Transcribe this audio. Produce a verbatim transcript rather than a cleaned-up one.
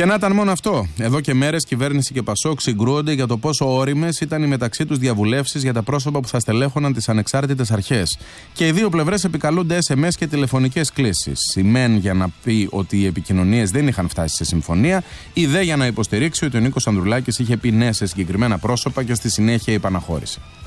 Και να ήταν μόνο αυτό. Εδώ και μέρες κυβέρνηση και Πασόκ συγκρούονται για το πόσο ώριμες ήταν οι μεταξύ τους διαβουλεύσεις για τα πρόσωπα που θα στελέχωναν τις ανεξάρτητες αρχές. Και οι δύο πλευρές επικαλούνται ες εμ ες και τηλεφωνικές κλήσεις. Η ΜΕΝ για να πει ότι οι επικοινωνίες δεν είχαν φτάσει σε συμφωνία, η ΔΕ για να υποστηρίξει ότι ο Νίκος Ανδρουλάκης είχε πει ναι σε συγκεκριμένα πρόσωπα και στη συνέχεια η επαναχώρηση.